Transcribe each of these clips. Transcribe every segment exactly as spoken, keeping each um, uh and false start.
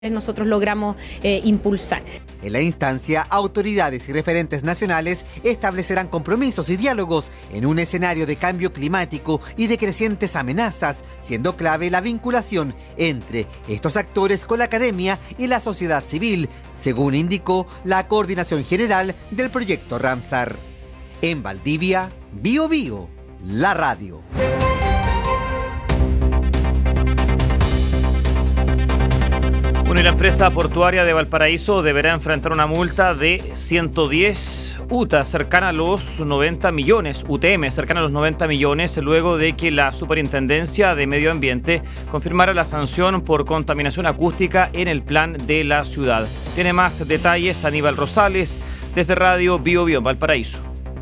nosotros logramos eh, impulsar. En la instancia, autoridades y referentes nacionales establecerán compromisos y diálogos en un escenario de cambio climático y de crecientes amenazas, siendo clave la vinculación entre estos actores con la academia y la sociedad civil, según indicó la Coordinación General del Proyecto Ramsar. En Valdivia, Bio Bio, la radio. Bueno, y la empresa portuaria de Valparaíso deberá enfrentar una multa de ciento diez U T A cercana a los noventa millones, U T M cercana a los noventa millones, luego de que la Superintendencia de Medio Ambiente confirmara la sanción por contaminación acústica en el plan de la ciudad. Tiene más detalles Aníbal Rosales desde Radio Bio Bio Valparaíso.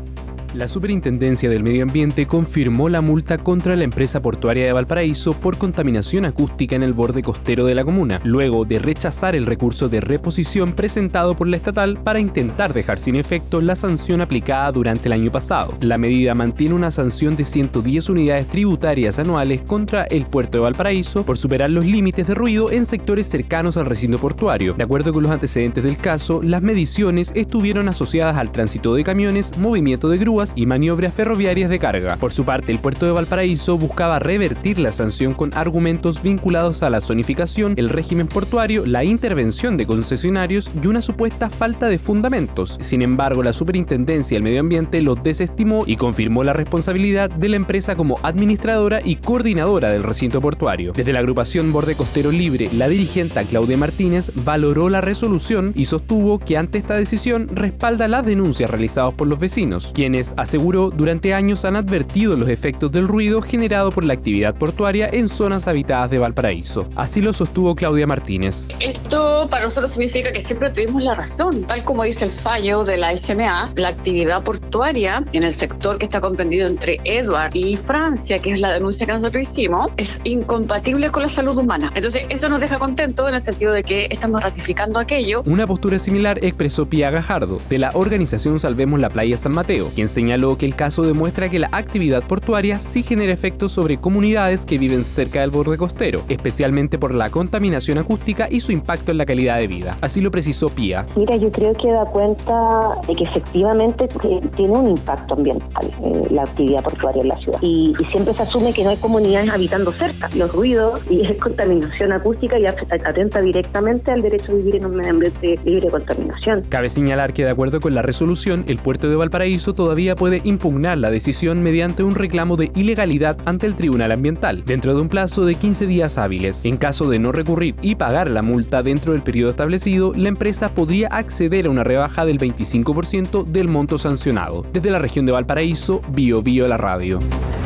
La Superintendencia del Medio Ambiente confirmó la multa contra la empresa portuaria de Valparaíso por contaminación acústica en el borde costero de la comuna, luego de rechazar el recurso de reposición presentado por la estatal para intentar dejar sin efecto la sanción aplicada durante el año pasado. La medida mantiene una sanción de ciento diez unidades tributarias anuales contra el puerto de Valparaíso por superar los límites de ruido en sectores cercanos al recinto portuario. De acuerdo con los antecedentes del caso, las mediciones estuvieron asociadas al tránsito de camiones, movimiento de grúas y maniobras ferroviarias de carga. Por su parte, el puerto de Valparaíso buscaba revertir la sanción con argumentos vinculados a la zonificación, el régimen portuario, la intervención de concesionarios y una supuesta falta de fundamentos. Sin embargo, la Superintendencia del Medio Ambiente los desestimó y confirmó la responsabilidad de la empresa como administradora y coordinadora del recinto portuario. Desde la agrupación Borde Costero Libre, la dirigente Claudia Martínez valoró la resolución y sostuvo que ante esta decisión respalda las denuncias realizadas por los vecinos, quienes aseguró durante años han advertido los efectos del ruido generado por la actividad portuaria en zonas habitadas de Valparaíso. Así lo sostuvo Claudia Martínez. Esto para nosotros significa que siempre tuvimos la razón. Tal como dice el fallo de la S M A, la actividad portuaria en el sector que está comprendido entre Edward y Francia, que es la denuncia que nosotros hicimos, es incompatible con la salud humana. Entonces eso nos deja contentos en el sentido de que estamos ratificando aquello. Una postura similar expresó Pía Gajardo, de la organización Salvemos la Playa San Mateo, quien señaló que el caso demuestra que la actividad portuaria sí genera efectos sobre comunidades que viven cerca del borde costero, especialmente por la contaminación acústica y su impacto en la calidad de vida. Así lo precisó Pía. Mira, yo creo que da cuenta de que efectivamente tiene un impacto ambiental eh, la actividad portuaria en la ciudad. Y, y siempre se asume que no hay comunidades habitando cerca. Los ruidos y es contaminación acústica y atenta directamente al derecho a vivir en un medio ambiente libre de contaminación. Cabe señalar que de acuerdo con la resolución, el puerto de Valparaíso todavía puede impugnar la decisión mediante un reclamo de ilegalidad ante el Tribunal Ambiental, dentro de un plazo de quince días hábiles. En caso de no recurrir y pagar la multa dentro del periodo establecido, la empresa podría acceder a una rebaja del veinticinco por ciento del monto sancionado. Desde la región de Valparaíso, Bio Bio la radio.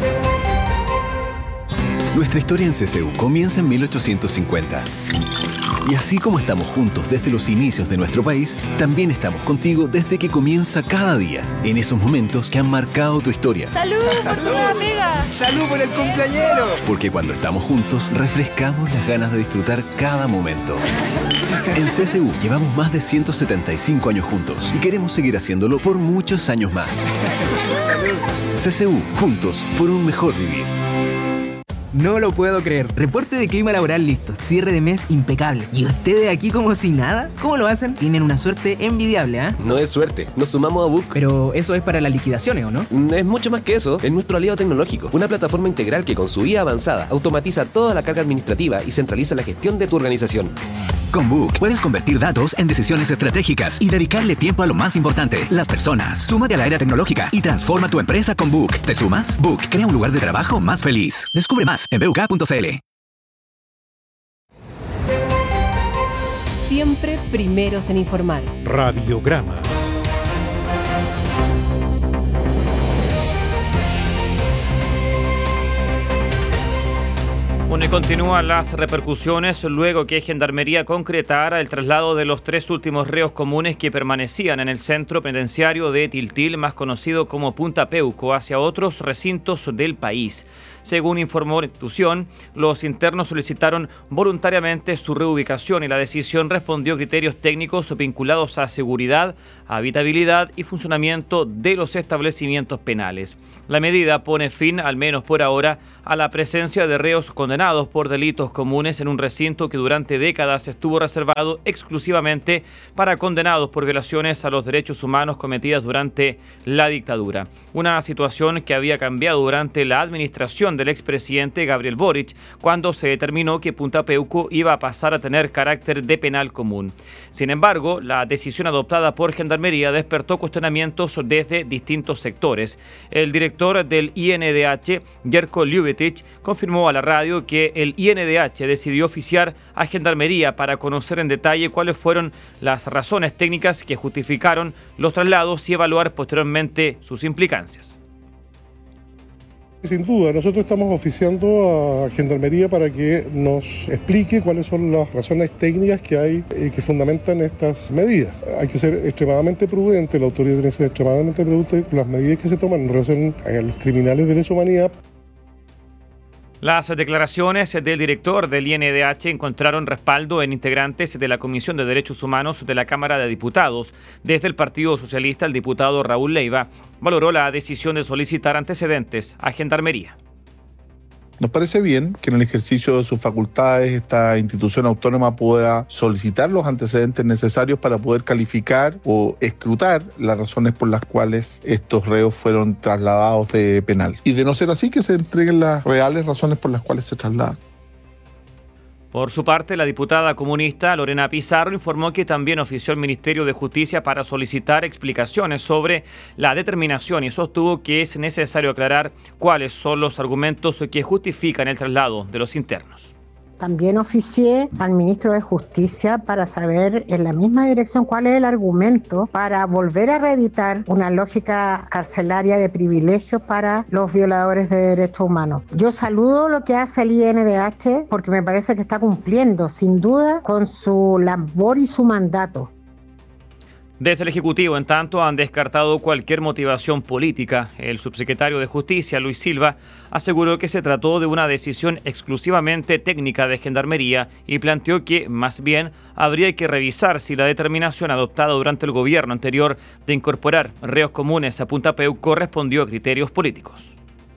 Nuestra historia en C C U comienza en mil ochocientos cincuenta. Y así como estamos juntos desde los inicios de nuestro país, también estamos contigo desde que comienza cada día, en esos momentos que han marcado tu historia. ¡Salud por tu amiga! ¡Salud por el cumpleañero! Porque cuando estamos juntos, refrescamos las ganas de disfrutar cada momento. En C C U llevamos más de ciento setenta y cinco años juntos y queremos seguir haciéndolo por muchos años más. ¡Salud! C C U, juntos por un mejor vivir. No lo puedo creer. Reporte de clima laboral listo. Cierre de mes impecable. ¿Y ustedes aquí como si nada? ¿Cómo lo hacen? Tienen una suerte envidiable, ¿ah? ¿eh? No es suerte. Nos sumamos a Book. Pero eso es para las liquidaciones, ¿o no? Es mucho más que eso. Es nuestro aliado tecnológico. Una plataforma integral que con su I A avanzada automatiza toda la carga administrativa y centraliza la gestión de tu organización. Con Book puedes convertir datos en decisiones estratégicas y dedicarle tiempo a lo más importante, las personas. Súmate a la era tecnológica y transforma tu empresa con Book. ¿Te sumas? Book crea un lugar de trabajo más feliz. Descubre más en b u k punto c l. Siempre primeros en informar. Radiograma. Bueno, y continúan las repercusiones luego que Gendarmería concretara el traslado de los tres últimos reos comunes que permanecían en el centro penitenciario de Tiltil, más conocido como Punta Peuco, hacia otros recintos del país. Según informó la institución, los internos solicitaron voluntariamente su reubicación y la decisión respondió a criterios técnicos vinculados a seguridad, habitabilidad y funcionamiento de los establecimientos penales. La medida pone fin, al menos por ahora, a la presencia de reos condenados por delitos comunes en un recinto que durante décadas estuvo reservado exclusivamente para condenados por violaciones a los derechos humanos cometidas durante la dictadura. Una situación que había cambiado durante la administración del expresidente Gabriel Boric, cuando se determinó que Punta Peuco iba a pasar a tener carácter de penal común. Sin embargo, la decisión adoptada por Gendarmería despertó cuestionamientos desde distintos sectores. El director del I N D H, Jerko Ljubetich, confirmó a la radio que el I N D H decidió oficiar a Gendarmería para conocer en detalle cuáles fueron las razones técnicas que justificaron los traslados y evaluar posteriormente sus implicancias. Sin duda, nosotros estamos oficiando a Gendarmería para que nos explique cuáles son las razones técnicas que hay y que fundamentan estas medidas. Hay que ser extremadamente prudente, la autoridad tiene que ser extremadamente prudente con las medidas que se toman en relación a los criminales de lesa humanidad. Las declaraciones del director del I N D H encontraron respaldo en integrantes de la Comisión de Derechos Humanos de la Cámara de Diputados. Desde el Partido Socialista, el diputado Raúl Leiva valoró la decisión de solicitar antecedentes a Gendarmería. Nos parece bien que en el ejercicio de sus facultades esta institución autónoma pueda solicitar los antecedentes necesarios para poder calificar o escrutar las razones por las cuales estos reos fueron trasladados de penal. Y de no ser así, que se entreguen las reales razones por las cuales se trasladan. Por su parte, la diputada comunista Lorena Pizarro informó que también ofició al Ministerio de Justicia para solicitar explicaciones sobre la determinación y sostuvo que es necesario aclarar cuáles son los argumentos que justifican el traslado de los internos. También oficié al ministro de Justicia para saber en la misma dirección cuál es el argumento para volver a reeditar una lógica carcelaria de privilegios para los violadores de derechos humanos. Yo saludo lo que hace el I N D H porque me parece que está cumpliendo sin duda con su labor y su mandato. Desde el Ejecutivo, en tanto, han descartado cualquier motivación política. El subsecretario de Justicia, Luis Silva, aseguró que se trató de una decisión exclusivamente técnica de Gendarmería y planteó que, más bien, habría que revisar si la determinación adoptada durante el gobierno anterior de incorporar reos comunes a Punta Peuco correspondió a criterios políticos.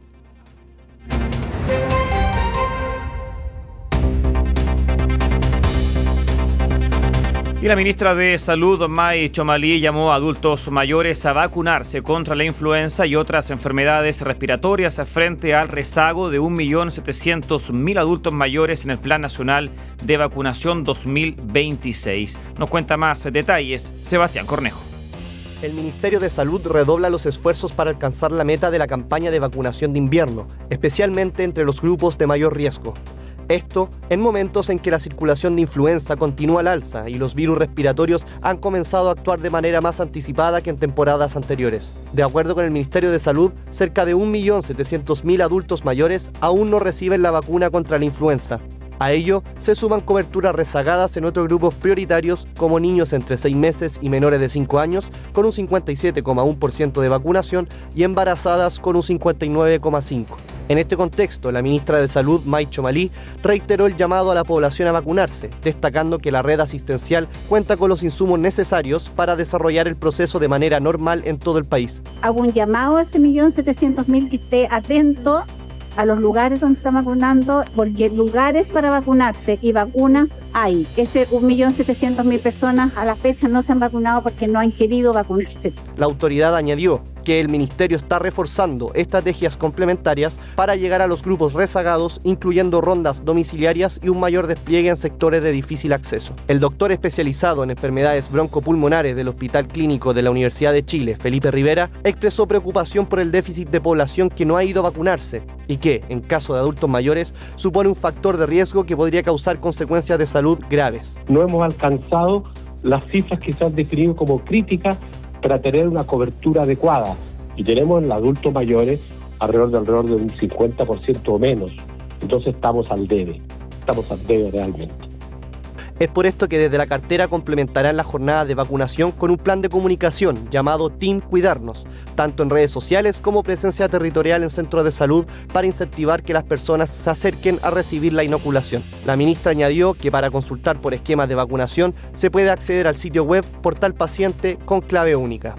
Y la ministra de Salud, May Chomalí, llamó a adultos mayores a vacunarse contra la influenza y otras enfermedades respiratorias frente al rezago de un millón setecientos mil adultos mayores en el Plan Nacional de Vacunación dos mil veintiséis. Nos cuenta más detalles Sebastián Cornejo. El Ministerio de Salud redobla los esfuerzos para alcanzar la meta de la campaña de vacunación de invierno, especialmente entre los grupos de mayor riesgo. Esto en momentos en que la circulación de influenza continúa al alza y los virus respiratorios han comenzado a actuar de manera más anticipada que en temporadas anteriores. De acuerdo con el Ministerio de Salud, cerca de un millón setecientos mil adultos mayores aún no reciben la vacuna contra la influenza. A ello se suman coberturas rezagadas en otros grupos prioritarios como niños entre seis meses y menores de cinco años con un cincuenta y siete coma uno por ciento de vacunación y embarazadas con un cincuenta y nueve coma cinco por ciento. En este contexto, la ministra de Salud, May Chomalí, reiteró el llamado a la población a vacunarse, destacando que la red asistencial cuenta con los insumos necesarios para desarrollar el proceso de manera normal en todo el país. Hago un llamado a ese millón setecientos mil que esté atento a los lugares donde están vacunando, porque lugares para vacunarse y vacunas hay. Ese un millón setecientos mil personas a la fecha no se han vacunado porque no han querido vacunarse. La autoridad añadió que el ministerio está reforzando estrategias complementarias para llegar a los grupos rezagados, incluyendo rondas domiciliarias y un mayor despliegue en sectores de difícil acceso. El doctor especializado en enfermedades broncopulmonares del Hospital Clínico de la Universidad de Chile, Felipe Rivera, expresó preocupación por el déficit de población que no ha ido a vacunarse y que, en caso de adultos mayores, supone un factor de riesgo que podría causar consecuencias de salud graves. No hemos alcanzado las cifras que se han definido como críticas para tener una cobertura adecuada y tenemos en los adultos mayores alrededor de, alrededor de un cincuenta por ciento o menos. Entonces estamos al debe, estamos al debe realmente. Es por esto que desde la cartera complementarán las jornadas de vacunación con un plan de comunicación llamado Team Cuidarnos, tanto en redes sociales como presencia territorial en centros de salud para incentivar que las personas se acerquen a recibir la inoculación. La ministra añadió que para consultar por esquemas de vacunación se puede acceder al sitio web Portal Paciente con clave única.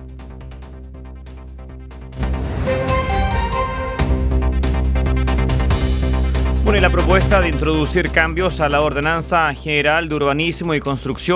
Bueno, y la propuesta de introducir cambios a la Ordenanza General de Urbanismo y Construcción